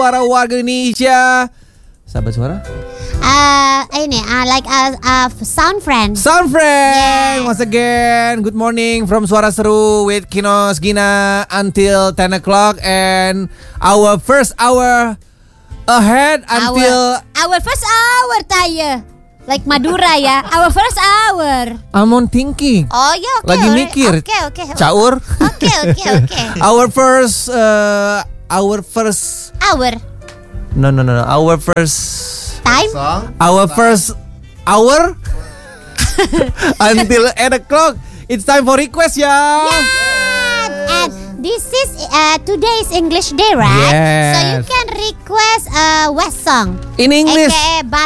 para warga Indonesia. Sahabat suara? Sound friend. Sound friend. Yes. Once again, good morning from Suara Seru with Kinos Gina until 10 o'clock and our first hour ahead until our first hour Taya. Like Madura ya. Our first hour. I'm on thinking. Oh ya, oke. Lagi mikir. Oke. Caur. Oke. Our first hour. No. Our first Time. Our first hour until 8 o'clock. It's time for request ya. And this is today's English day, right? Yes. So you can request a West song In English. aka